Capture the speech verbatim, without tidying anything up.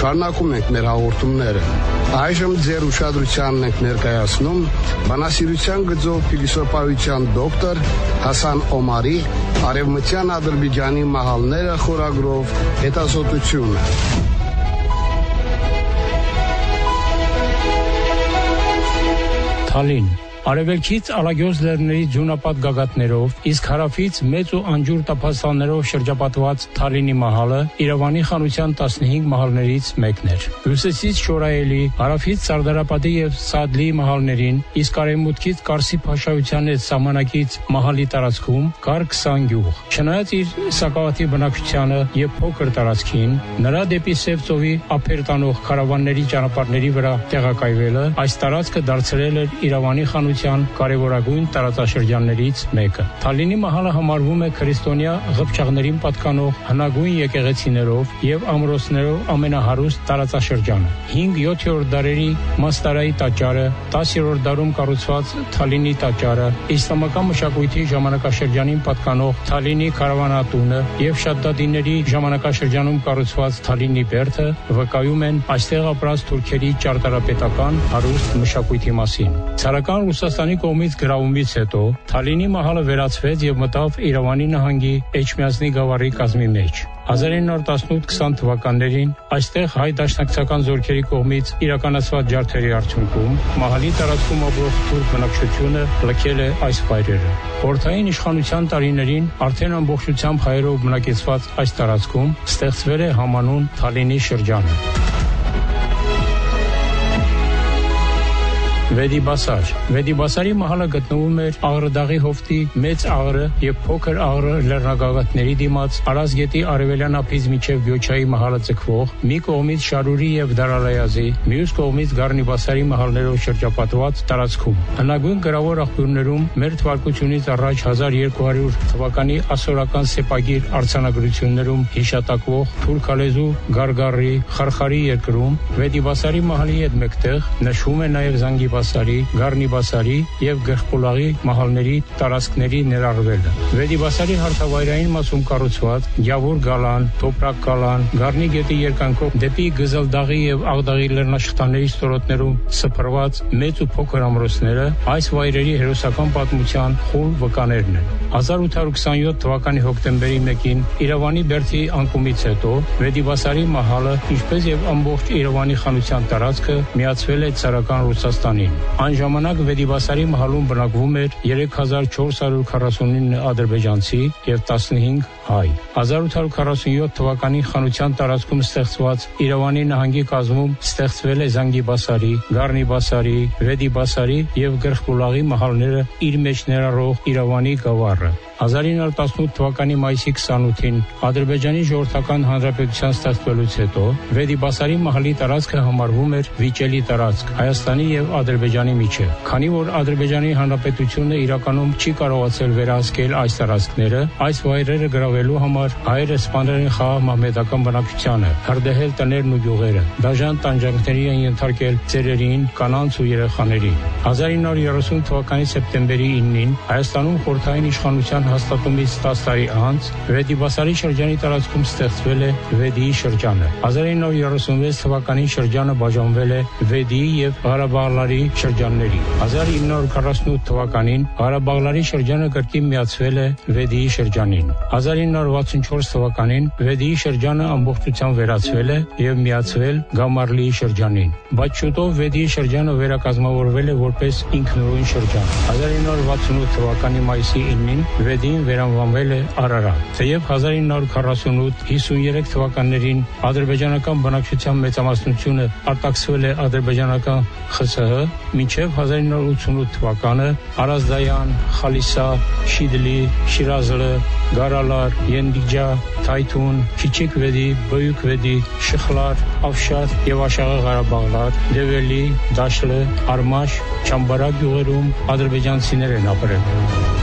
Շարունակում ենք մեր հաղորդումները։ Այժմ ձեր ուշադրությանն ենք ներկայացնում բանասիրության գծով փիլիսոփայության դոկտոր Հասան Օմարի «Արևմտյան Ադրբեջանի մահալները» խորագրով հետազոտությունը։ Թալին Արևելքից Ալագյոս լեռների ձյունապատ գագաթներով, իսկ հարավից մեծ ու անջուր տափաստաններով շրջապատված Թալինի մահալը Երևանի խանության տասնհինգ մահալներից մեկն էր։ Հյուսիսից Շորայելի, հարավից Սարդարապատի եւ Սադլի մահալներին, իսկ արևմուտքից Կարսի փաշայության հետ սահմանակից մահալի տարածքում կար քսան գյուղ։ Չնայած իր սակավաթիվ բնակչությանը եւ փոքր տարածքին, նրա դեպի Սև ծովի ափեր տանող քարավանների ճանապարհների վրա տեղակայվելը այս տարածքը դարձրել էր Երևանի խանության կարևորագույն տարածաշրջաններից մեկը։ Թալինի մահալը համարվում է քրիստոնյա ղփչաղներին պատկանող հնագույն եկեղեցիներով եւ ամրոցներով ամենահարուստ տարածաշրջանը։ հինգ-յոթերորդ դարերի Մաստարայի տաճարը, տասերորդ դարում կառուցված Թալինի տաճարը, իսլամական մշակույթի ժամանակաշրջանին պատկանող Թալինի քարավանատունը եւ Շադդադիների ժամանակաշրջանում կառուցված Թալինի բերդը վկայում են այստեղ ապրած թուրքերի ճարտարապետական հարուստ մշակույթի մասին։ Ցարական Ռուսաստանի կողմից գրավումից հետո Թալինի մահալը վերացվեց եւ մտավ Երևանի նահանգի Էջմիածնի գավառի կազմի մեջ։ հազար ինը հարյուր տասնութ քսան թվականներին այստեղ հայ դաշնակցական զորքերի կողմից իրականացված ջարդերի արդյունքում մահալի տարածքում ապրող թուրք բնակչությունը լքել է այս վայրերը։ Խորհրդային իշխանության տարիներին արդեն ամբողջությամբ հայերով բնակեցված այս տարածքում ստեղծվել է համանուն Թալինի շրջանը։ Վեդիբասար Վեդիբասարի մահալը գտնվում էր Աղրդաղի հովտի մեծ Աղրը եւ փոքր Աղրը լեռնագագաթների դիմաց Արաս գետի արևելյան ափից մինչեւ Գյոչայի մահալը ձգվող մի կողմից Շարուրի եւ Դարալայազի, մյուս կողմից Գառնիբասարի մահալներով շրջապատված տարածքում։ Հնագույն գրավոր աղբյուրներում մեր թվարկությունից առաջ հազար երկու հարյուր թվականի ասորական սեպագիր արձանագրություններում հիշատակվող թուրքալեզու Գարգարի Խարխարի երկրում Վեդիբասարի մահալի հետ մեկտեղ նշվում է նաեւ Զանգի Բասարի, Գառնիբասարի եւ Գղպուլաղի մահալների տարածքների ներառվելը։ Վեդիբասարի հարթավայրային մասում կառուցված Գյավուր գալան, Տոպրակ գալան, Գառնի գետի երկայնքով դեպի Գզելդաղի եւ Աղդաղի լեռնաշղթաների ստորոտներում սփռված մեծ ու փոքր ամրոցները այս վայրերի հերոսական պատմության խուլ վկաներն են։ հազար ութ հարյուր քսանյոթ թվականի հոկտեմբերի մեկին Երևանի բերդի անկումից հետո Վեդիբասարի մահալը, ինչպես եւ ամբողջ Երևանի խանության տարածքը միացվել է ցարական Ռուսաստանին։ Այն ժամանակ Վեդիբասարի մահալում բնակվում էր երեք հազար չորս հարյուր քառասունինը ադրբեջանցի եւ տասնհինգ հայ։ հազար ութ հարյուր քառասունյոթ թվականի խանության տարածքում ստեղծված Երևանի նահանգի կազմում ստեղծվել է Զանգիբասարի, Գառնիբասարի, Վեդիբասարի եւ Գղպուլաղի մահալները իր մեջ ներառող Երևանի գավառը։ հազար ինը հարյուր տասնութ թվականի մայիսի քսանութին Ադրբեջանի ժողովրդական հանրապետության ստեղծվելուց հետո Վեդիբասարի մահալի տարածքը համարվում էր վիճելի տարածք Հայաստանի եւ Ադրբեջանի միջեւ։ Քանի որ Ադրբեջանի հանրապետությունը իրականում չի կարողացել վերահսկել այս տարածքները, այս վայրերը գրավելու համար հայերը սպանել են խաղաղ մահմեդական բնակչությանը, հրդեհել տներն ու գյուղերը, դաժան տանջանքների են ենթարկել ծերերին, կանանց ու երեխաներին։ հազար ինը հարյուր երեսուն թվականի սեպտեմբերի ինին Հայաստանում խորհրդային իշխանության հաստատումից տասը տարի անց Վեդիբասարի շրջանի տարածքում ստեղծվել է Վեդիի շրջանը։ հազար ինը հարյուր երեսունվեց թվականին շրջանը բաժանվել է Վեդիի եւ Ղարաբաղլարի շրջանների։ հազար ինը հարյուր քառասունութ թվականին Ղարաբաղլարի շրջանը կրկին միացվել է Վեդիի շրջանին։ հազար ինը հարյուր վաթսունչորս թվականին Վեդիի շրջանը ամբողջությամբ վերացվել է եւ միացվել Գամարլիի շրջանին։ Բայց շուտով Վեդիի շրջանը վերակազմավորվել է որպես ինքնուրույն շրջան։ հազար ինը հարյուր վաթսունութ թվականի մայիսի ինին Վեդին վերանվանվել է Արարատ։ Թեև հազար ինը հարյուր քառասունութ հիսունյերեք թվականներին ադրբեջանական բնակչության մեծամասնությունը արտաքսվել է ադրբեջանական Խ Ս Հ, մինչև հազար ինը հարյուր ութսունութ թվականը Արազդայան, Խալիսա, Շիդլի, Շիրազլը, Գարալար, Ենդիջա, Թայթուն, Քիչիկ Վեդի, Բոյուկ Վեդի, Շխլար, Ավշատ եւ Աշաղը Ղարաբաղլար, Դևելի, Դաշլը, Արմաշ, Չամբարա գյուղերում ադրբեջանցիներ են ապրել։